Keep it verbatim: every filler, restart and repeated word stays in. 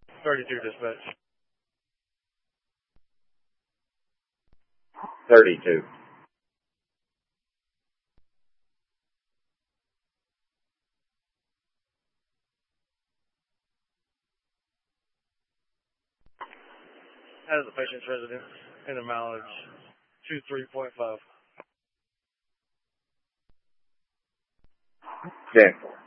thirty-two dispatch. thirty-two. That is the patient's residence in the mileage two three point five. ten.